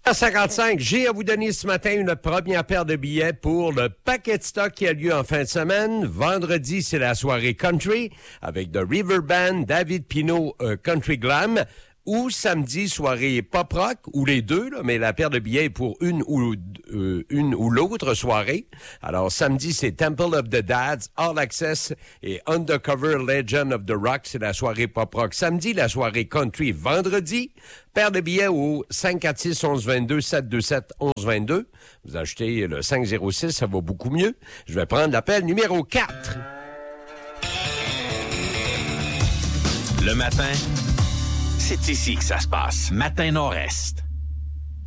55, j'ai à vous donner ce matin une première paire de billets pour le paquet de stock qui a lieu en fin de semaine. Vendredi, c'est la soirée country avec The River Band, David Pinault, Country Glam. Ou samedi, soirée pop rock, ou les deux, là, mais la paire de billets est pour une ou l'autre soirée. Alors, samedi, c'est Temple of the Dads, All Access et Undercover Legend of the Rock, c'est la soirée pop rock. Samedi, la soirée country. Vendredi, paire de billets au 546-1122, 727-1122. Vous achetez le 506, ça va beaucoup mieux. Je vais prendre l'appel numéro 4. Le matin, c'est ici que ça se passe. Matin Nord-Est.